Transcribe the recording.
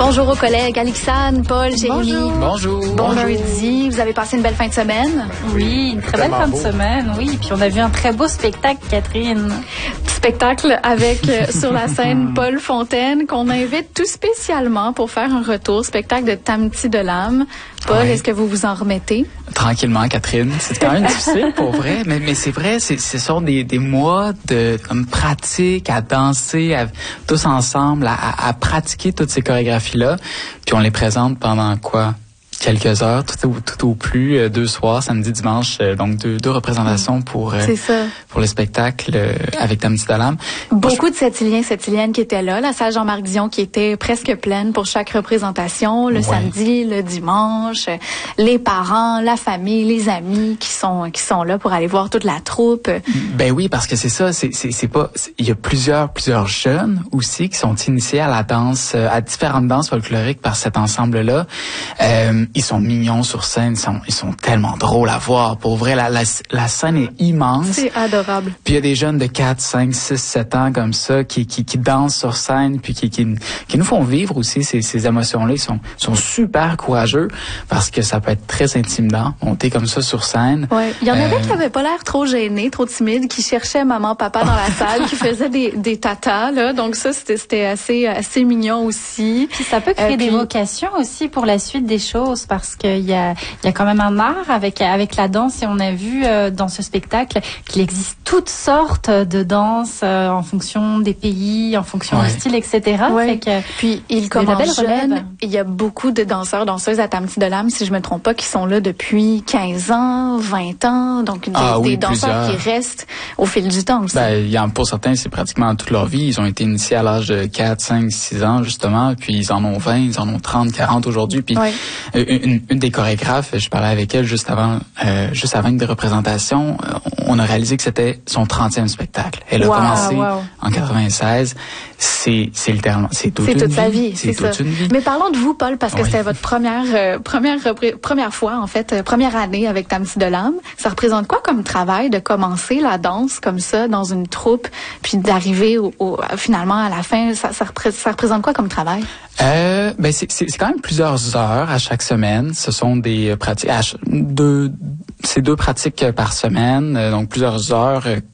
Bonjour aux collègues Alexandre, Paul, Jérémy. Bonjour. Bon lundi. Vous avez passé une belle fin de semaine? Oui, une très belle fin de semaine, oui. Puis on a vu un très beau spectacle, Catherine. Spectacle avec sur la scène Paul Fontaine qu'on invite tout spécialement pour faire un retour. Spectacle de Tamti de l'âme. Paul, est-ce que vous vous en remettez? Tranquillement, Catherine. C'est quand même difficile pour vrai, mais c'est vrai, ce sont des mois de comme pratique à danser tous ensemble, à pratiquer toutes ces chorégraphies-là. Puis on les présente pendant quoi? Quelques heures, tout au plus, 2 soirs, samedi, dimanche, donc deux représentations pour le spectacle avec Tamti de l'âme. Beaucoup de Setiliennes qui étaient là, la salle Jean-Marc Dion qui était presque pleine pour chaque représentation, le samedi, le dimanche, les parents, la famille, les amis qui sont là pour aller voir toute la troupe. Ben oui, parce que c'est ça, c'est pas, il y a plusieurs jeunes aussi qui sont initiés à la danse, à différentes danses folkloriques par cet ensemble-là. Ils sont mignons sur scène, ils sont tellement drôles à voir. Pour vrai, la scène est immense. C'est adorable. Puis il y a des jeunes de 4, 5, 6, 7 ans comme ça qui dansent sur scène puis qui nous font vivre aussi ces émotions-là. Ils sont super courageux parce que ça peut être très intimidant, monter comme ça sur scène. Ouais. Il y en avait qui avaient pas l'air trop gênés, trop timides, qui cherchaient maman, papa dans la salle, qui faisaient des tatas, là. Donc ça, c'était assez mignon aussi. Puis ça peut créer des vocations aussi pour la suite des choses. Parce qu'il y a quand même un art avec la danse et on a vu dans ce spectacle qu'il existe toutes sortes de danses en fonction des pays, en fonction du style, etc. Ouais. Puis il commence jeune. Il y a beaucoup de danseurs, danseuses à Tamti de l'âme, si je me trompe pas, qui sont là depuis 15 ans, 20 ans. Donc des danseurs qui restent au fil du temps aussi. Ben, pour certains, c'est pratiquement toute leur vie. Ils ont été initiés à l'âge de 4, 5, 6 ans justement. Puis ils en ont 20, ils en ont 30, 40 aujourd'hui. Puis une des chorégraphes, je parlais avec elle juste avant une des représentations, on a réalisé que c'était son 30e spectacle. Elle a commencé en 96. C'est littéralement, c'est toute sa vie. C'est toute une vie. Mais parlons de vous, Paul, parce que c'était votre première fois, en fait, première année avec Tamti de l'âme. Ça représente quoi comme travail de commencer la danse comme ça dans une troupe, puis d'arriver finalement à la fin? Ça représente quoi comme travail? C'est quand même plusieurs heures à chaque semaine. Ce sont des pratiques, c'est 2 pratiques par semaine, donc plusieurs heures